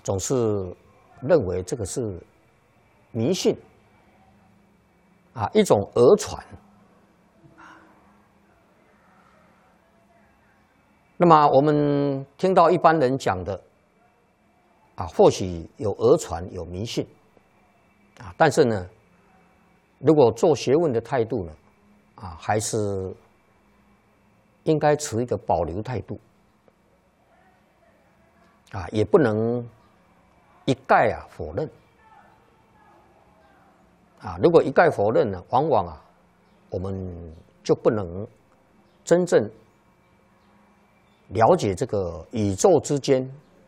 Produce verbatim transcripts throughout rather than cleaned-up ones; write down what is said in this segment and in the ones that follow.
总是认为这个是迷信啊，一种讹传。那么我们听到一般人讲的啊，或许有讹传，有迷信啊，但是呢，如果做学问的态度呢，啊，还是应该持一个保留态度啊，也不能一概啊否认啊。如果一概否认呢，往往啊，我们就不能真正了解这个宇宙之间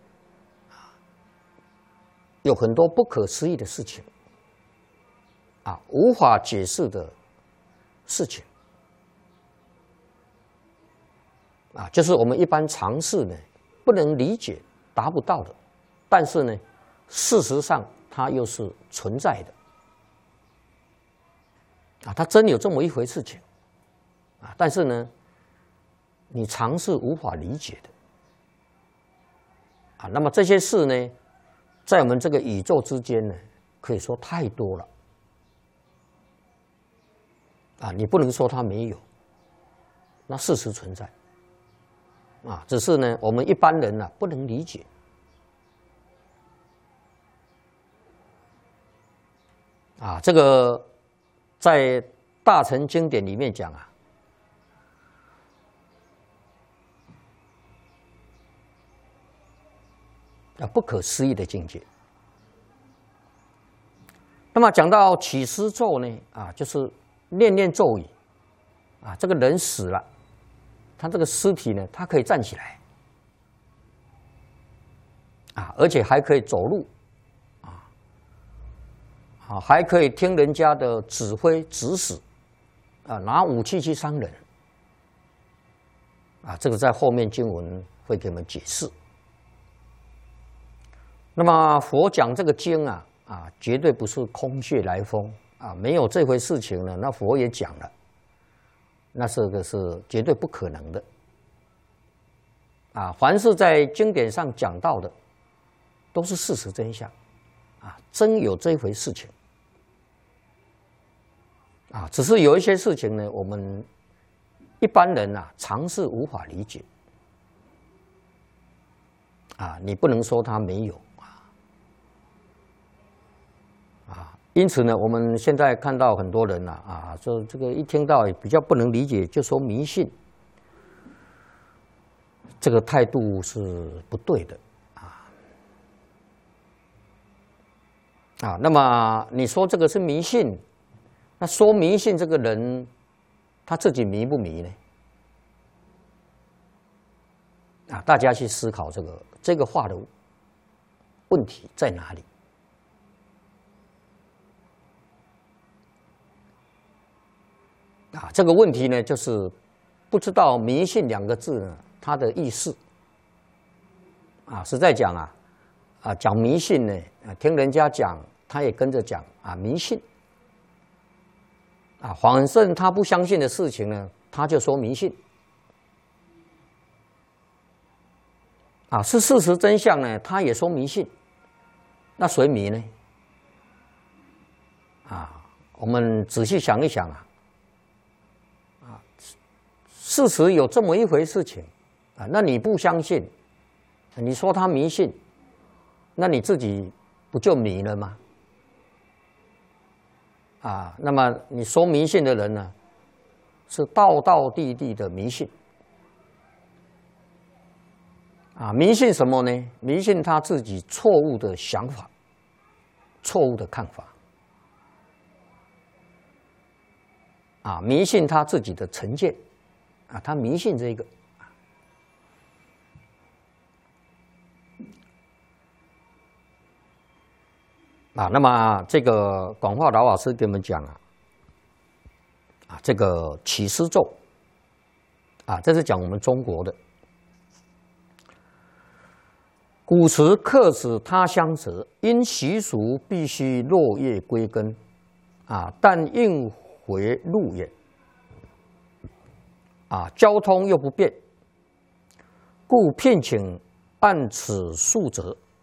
有很多不可思议的事情啊，无法解释的事情啊，就是我们一般常识呢不能理解、达不到的，但是呢，事实上它又是存在的啊，它真有这么一回事情啊，但是呢，你常是无法理解的啊。那么这些事呢，在我们这个宇宙之间呢，可以说太多了啊，你不能说它没有，那事实存在啊，只是呢，我们一般人呢、啊、不能理解啊。这个在大乘经典里面讲啊，啊，不可思议的境界。那么讲到起尸咒呢，啊，就是念念咒语，啊，这个人死了，他这个尸体呢，他可以站起来，啊，而且还可以走路，啊，啊，还可以听人家的指挥指使，啊，拿武器去伤人，啊，这个在后面经文会给我们解释。那么佛讲这个经啊，啊，绝对不是空穴来风啊，没有这回事情呢。那佛也讲了，那是个是绝对不可能的啊。凡是在经典上讲到的，都是事实真相啊，真有这回事情啊。只是有一些事情呢，我们一般人啊，常是无法理解啊。你不能说它没有。因此呢，我们现在看到很多人呐，啊，说这个一听到比较不能理解，就说迷信，这个态度是不对的啊。啊，那么你说这个是迷信，那说迷信这个人，他自己迷不迷呢？啊，大家去思考这个这个话的问题在哪里？啊，这个问题呢，就是不知道“迷信”两个字呢，它的意思。啊，实在讲啊，啊讲迷信呢，啊听人家讲，他也跟着讲啊迷信。啊，反正他不相信的事情呢，他就说迷信。啊，是事实真相呢，他也说迷信。那谁迷呢？啊，我们仔细想一想啊。事实有这么一回事情啊，那你不相信，你说他迷信，那你自己不就迷了吗？啊，那么你说迷信的人呢，是道道地地的迷信啊，迷信什么呢？迷信他自己错误的想法，错误的看法啊，迷信他自己的成见。啊，他迷信这个啊，那么这个广化老老师给我们讲啊，啊，这个起尸咒啊，这是讲我们中国的。古时客死他乡者，因习俗必须落叶归根啊，但应回路也。啊，交通又不便，故聘请按此数者